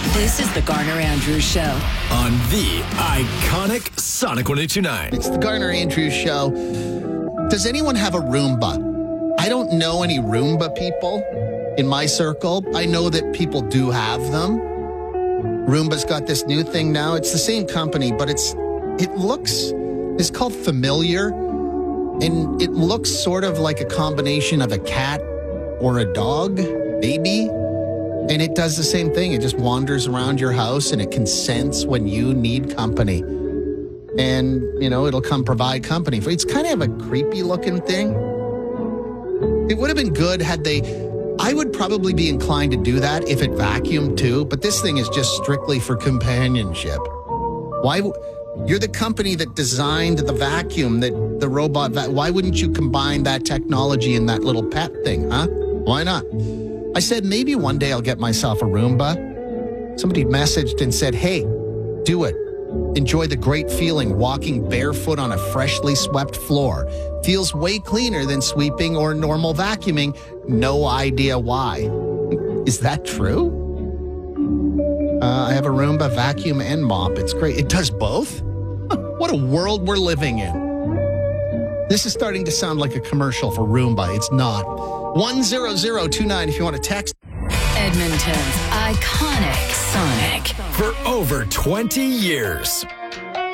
This is the Garner Andrews Show on the iconic Sonic 102.9. It's the Garner Andrews Show. Does anyone have a Roomba? I don't know any Roomba people in my circle. I know that people do have them. Roomba's got this new thing now. It's the same company, but it's called Familiar, and it looks sort of like a combination of a cat or a dog, maybe. And it does the same thing. It just wanders around your house and it can sense when you need company. And, it'll come provide company. It's kind of a creepy looking thing. It would have been good had I would probably be inclined to do that if it vacuumed too. But this thing is just strictly for companionship. You're the company that designed the vacuum, the robot. Why wouldn't you combine that technology in that little pet thing, huh? Why not? I said, maybe one day I'll get myself a Roomba. Somebody messaged and said, hey, do it. Enjoy the great feeling walking barefoot on a freshly swept floor. Feels way cleaner than sweeping or normal vacuuming. No idea why. Is that true? I have a Roomba vacuum and mop. It's great. It does both? What a world we're living in. This is starting to sound like a commercial for Roomba. It's not. 10029 if you want to text. Edmonton's iconic Sonic. For over 20 years.